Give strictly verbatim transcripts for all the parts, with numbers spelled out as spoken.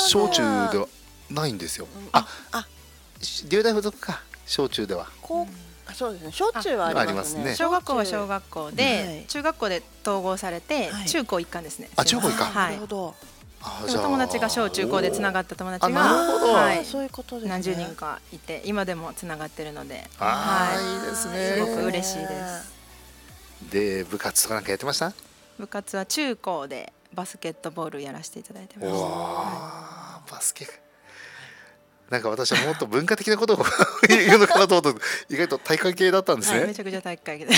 小中ではないんですよ。 うん、 ああ、 流大附属か、小中では。 こう、あ、そうですね。小中はありますね。 ありますね小学校は小学校で、 はい中学校で統合されて、 はい中高一貫ですね。 あ、中高一貫。 はいなるほど。 あ、 でも友達が小中高でつながった友達が、 あ、なるほどはい、 そういうことですね。 何十人かいて、今でもつながってるので、 あー、 はいいいですすごくね。 嬉しいです。 で、部活とかなんかやってました？ 部活は中高でバスケットボールやらせていただいてます。 おはー、バスケ。なんか私はもっと文化的なことを言うのかなと思ったら、意外と体育会系だったんですい、 ね。 めちゃくちゃ体育会系で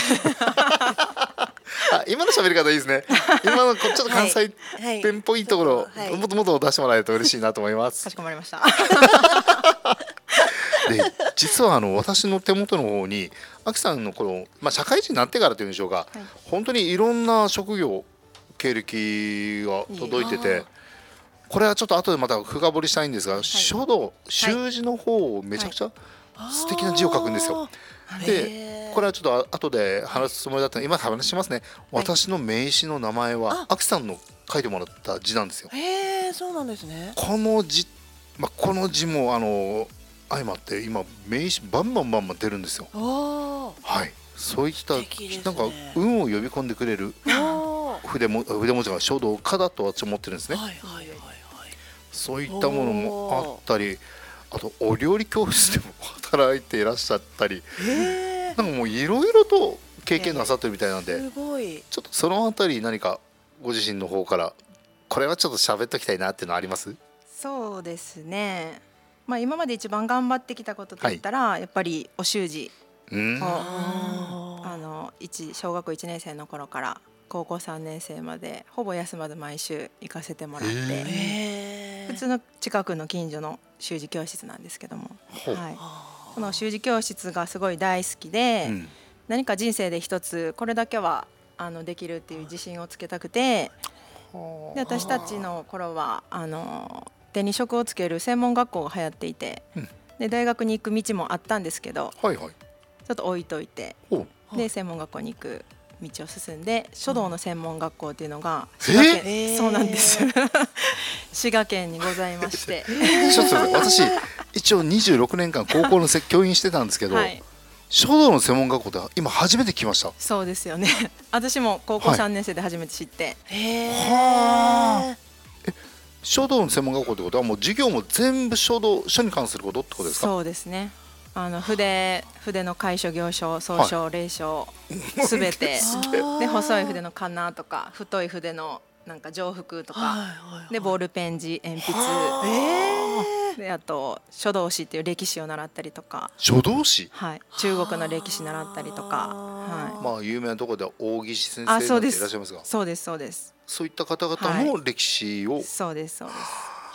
あ、今の喋り方いいですね。今のこちょっと関西はい弁っぽいところ、 はいもっともっと出してもらえると嬉しいなと思いまかすし。こまりましたで、実はあの私の手元の方に、アキさんのこの、まあ、社会人になってからというんでしょうか、 はい、 本当にいろんな職業経歴が届いてて、これはちょっと後でまた深掘りしたいんですが、書道習字の方をめちゃくちゃ素敵な字を書くんですよ。で、これはちょっと後で話すつもりだったので、今話しますね。私の名刺の名前はアキさんの書いてもらった字なんですよ。 へえ、そうなんですね。 この字、まあ、この字もあの相まって今名刺バンバンバンバン出るんですよ。 おはい、そういった素敵ですねなんか運を呼び込んでくれるお。 筆も筆文字が書道家だと私は思ってるんですね。 はいはいはいはい。 そういったものもあったり、あとお料理教室でも働いていらっしゃったり、 へえ。 なんかもういろいろと経験なさってるみたいなんで、 すごい。 ちょっとそのあたり何かご自身の方からこれはちょっと喋っときたいなっていうのはあります？ そうですね、まあ、今まで一番頑張ってきたことといったら、やっぱりお習字うんを、 ああの一小学校いちねん生の頃から高校さんねん生までほぼ休まず毎週行かせてもらって、 へへえ。 普通の近くの近所の習字教室なんですけども、 ほうはい、この習字教室がすごい大好きで、 うん何か人生で一つこれだけはあのできるっていう自信をつけたくて、で私たちの頃はあの手に職をつける専門学校が流行っていて、 うんで大学に行く道もあったんですけど、 はいはい。 ちょっと置いといて、 ほう。 で専門学校に行く道を進んで、書道の専門学校っていうのがえ滋賀県、 えーそうなんです滋賀県にございましてちょっと私一応にじゅうろくねんかん高校のせ教員してたんですけど、 はい、 書道の専門学校で今初めて聞きました。 そうですよね私も高校さんねん生で初めて知って、 へえ。 は書道の専門学校ってことはもう授業も全部書道書に関することってことですか？ そうですね、あの筆筆の楷書行書草書隷書すべてで、細い筆のかなとか太い筆のなんか上腹とかで、ボールペン字鉛筆で、あと書道史っていう歴史を習ったりとか、 書道史、 はい、中国の歴史習ったりとか、はまあ有名なところでは大岸先い、 生なんていらっあそうですしゃいますが、 そうですそうですそういった方々の歴史を、 そうですそうです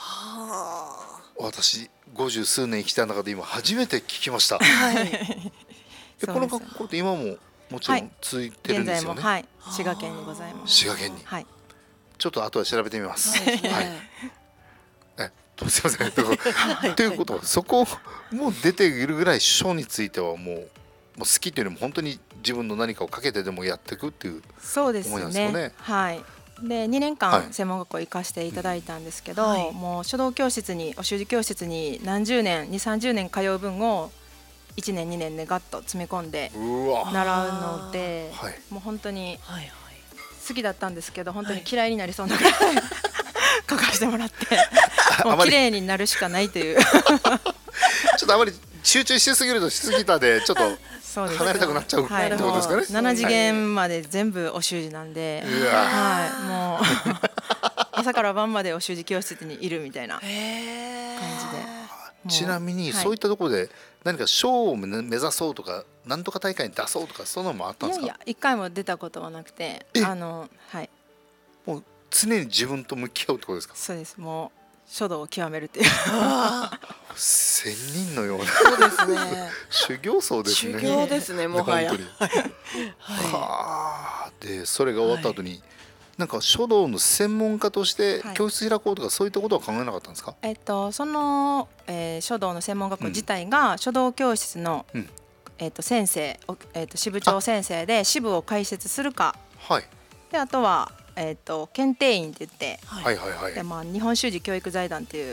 私五十数年生きた中で今初めて聞きました。 はい。 えこの学校って今ももちろん続いてるん現ですよね。 在も、はい、滋賀県にございます。 滋賀県に。 はい、 ちょっと後で調べてみます。 そうですね。 はいえとすいません。ということはそこも出ているぐらい書についてはもうもう好きというよりも本当に自分の何かをかけてでもやっていくっていう。 そうです思いなんですよね。 ねはい。でにねんかはいん専門学校行かせていただいたんですけど、 はいもう書道教室にお習字教室に何十年にさんじゅうねん通う分をいちねんにねんでガッと詰め込んでうわ。 習うので、 はい。 もう本当にはいはい。 好きだったんですけど本当にはい嫌いになりそうなぐらい書かせてもらってもあまりう綺麗になるしかないというちょっとあまり集中しすぎるとしすぎたでちょっとそうです離れたくなっちゃうはいってことですかね。 なな次元まで全部お習字なんで、 うわはい、もう朝から晩までお習字教室にいるみたいな感へえ。 じで、もうちなみにはいそういったところで何か賞を目指そうとかなんとか大会に出そうとかそんなのもあったんですか？ いやいや一回も出たことはなくて、 えあのはいもう常に自分と向き合うってことですか？ そうです、もう書道を極めるっていうああ、 仙人のようなそうですね。 修行僧ですね。 修行ですね、もはや。 本当にははあ。でそれが終わった後に、なんか書道の専門家としてはい教室開こうとかそういったことは考えなかったんですか？ えっとその、えー書道の専門学校自体が書道教室の、 うんえっと先生、おえっと支部長先生で支部を開設するかはいで、あとは、えっと検定員って言って、 い。 はいはいはい。 でまあ、日本習字教育財団っていう